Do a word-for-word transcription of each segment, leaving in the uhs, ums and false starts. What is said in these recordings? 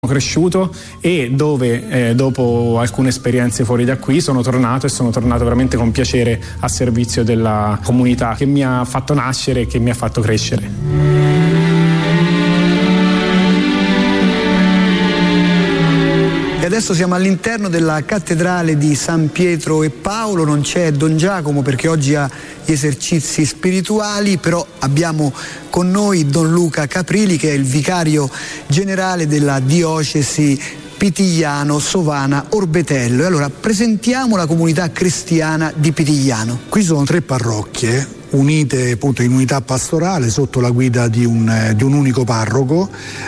cresciuto e dove eh, dopo alcune esperienze fuori da qui sono tornato e sono tornato veramente con piacere a servizio della comunità che mi ha fatto nascere e che mi ha fatto crescere. E adesso siamo all'interno della cattedrale di San Pietro e Paolo. Non c'è Don Giacomo perché oggi ha gli esercizi spirituali, però abbiamo con noi Don Luca Caprili, che è il vicario generale della diocesi Pitigliano Sovana Orbetello. E allora presentiamo la comunità cristiana di Pitigliano. Qui sono tre parrocchie unite appunto in unità pastorale sotto la guida di un, di un unico parroco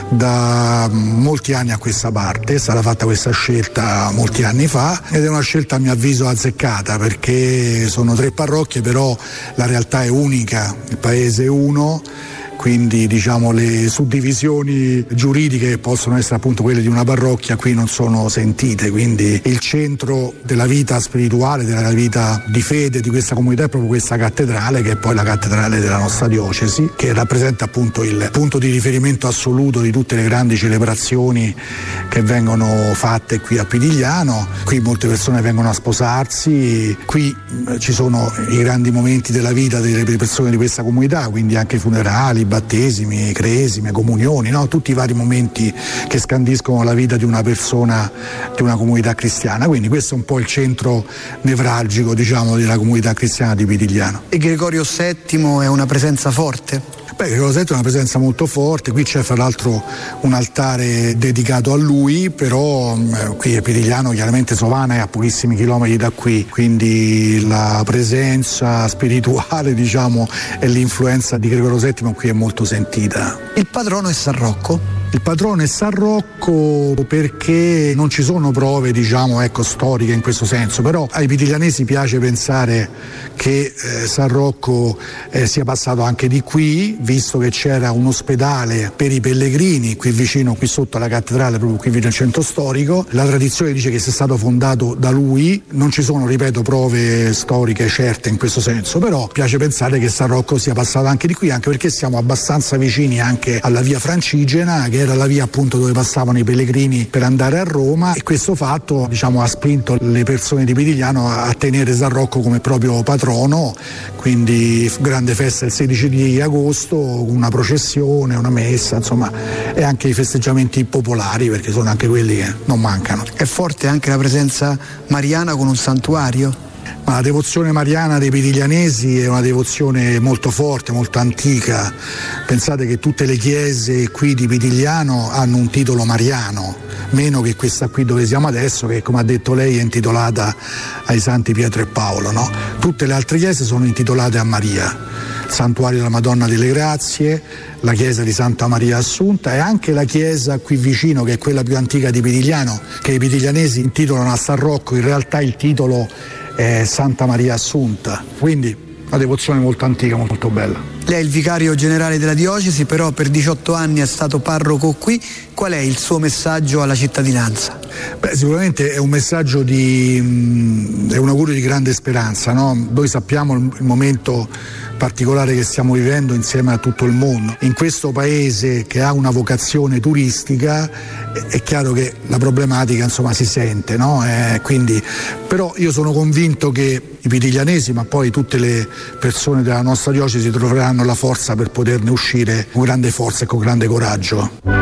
da molti anni a questa parte. È stata fatta questa scelta molti anni fa ed è una scelta a mio avviso azzeccata, perché sono tre parrocchie, però la realtà è unica, il paese è uno, quindi diciamo le suddivisioni giuridiche che possono essere appunto quelle di una parrocchia qui non sono sentite, quindi il centro della vita spirituale, della vita di fede di questa comunità è proprio questa cattedrale, che è poi la cattedrale della nostra diocesi, che rappresenta appunto il punto di riferimento assoluto di tutte le grandi celebrazioni che vengono fatte qui a Pitigliano. Qui molte persone vengono a sposarsi, qui ci sono i grandi momenti della vita delle persone di questa comunità, quindi anche i funerali, battesimi, cresime, comunioni, no? Tutti i vari momenti che scandiscono la vita di una persona, di una comunità cristiana. Quindi questo è un po' il centro nevralgico, diciamo, della comunità cristiana di Pitigliano. E Gregorio settimo è una presenza forte? Beh, Gregorio settimo è una presenza molto forte, qui c'è fra l'altro un altare dedicato a lui, però eh, qui a Pitigliano, chiaramente Sovana è a pochissimi chilometri da qui, quindi la presenza spirituale, diciamo, e l'influenza di Gregorio settimo qui è molto sentita. Il patrono è San Rocco? Il patrono è San Rocco perché non ci sono prove, diciamo, ecco, storiche in questo senso, però ai pitiglianesi piace pensare che eh, San Rocco eh, sia passato anche di qui, visto che c'era un ospedale per i pellegrini qui vicino, qui sotto alla cattedrale, proprio qui vicino al centro storico. La tradizione dice che sia stato fondato da lui, non ci sono, ripeto, prove storiche certe in questo senso, però piace pensare che San Rocco sia passato anche di qui, anche perché siamo abbastanza vicini anche alla via Francigena, che era la via appunto dove passavano i pellegrini per andare a Roma, e questo fatto, diciamo, ha spinto le persone di Pitigliano a tenere San Rocco come proprio patrono, quindi grande festa il sedici di agosto, una processione, una messa, insomma, e anche i festeggiamenti popolari, perché sono anche quelli che non mancano. È forte anche la presenza mariana con un santuario? Ma la devozione mariana dei pitiglianesi è una devozione molto forte, molto antica. Pensate che tutte le chiese qui di Pitigliano hanno un titolo mariano, meno che questa qui dove siamo adesso, che come ha detto lei è intitolata ai santi Pietro e Paolo, no? Tutte le altre chiese sono intitolate a Maria. Il santuario della Madonna delle Grazie, la chiesa di Santa Maria Assunta e anche la chiesa qui vicino, che è quella più antica di Pitigliano, che i pitiglianesi intitolano a San Rocco, in realtà il titolo è Santa Maria Assunta, quindi una devozione molto antica, molto bella. Lei è il vicario generale della diocesi, però per diciotto anni è stato parroco qui. Qual è il suo messaggio alla cittadinanza? Beh, sicuramente è un messaggio di mh, è un augurio di grande speranza, no? Noi sappiamo il, il momento particolare che stiamo vivendo insieme a tutto il mondo. In questo paese che ha una vocazione turistica è, è chiaro che la problematica, insomma, si sente, no? Eh, quindi, però io sono convinto che i pitiglianesi, ma poi tutte le persone della nostra diocesi troveranno la forza per poterne uscire con grande forza e con grande coraggio.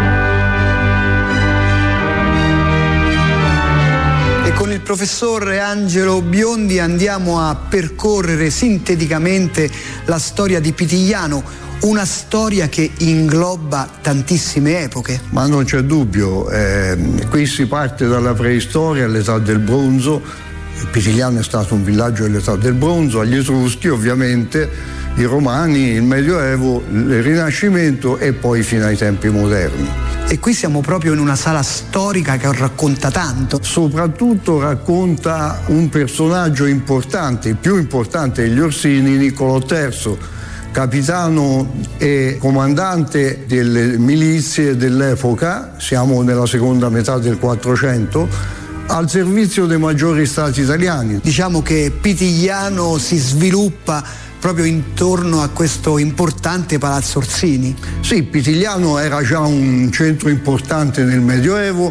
Con il professor Angelo Biondi andiamo a percorrere sinteticamente la storia di Pitigliano, una storia che ingloba tantissime epoche. Ma non c'è dubbio, eh, qui si parte dalla preistoria all'età del bronzo. Pitigliano è stato un villaggio dell'età del bronzo, agli Etruschi ovviamente, i Romani, il Medioevo, il Rinascimento e poi fino ai tempi moderni. E qui siamo proprio in una sala storica che racconta tanto. Soprattutto racconta un personaggio importante, il più importante degli Orsini, Niccolò terzo, capitano e comandante delle milizie dell'epoca, siamo nella seconda metà del Quattrocento, al servizio dei maggiori stati italiani. Diciamo che Pitigliano si sviluppa proprio intorno a questo importante Palazzo Orsini. Sì, Pitigliano era già un centro importante nel Medioevo,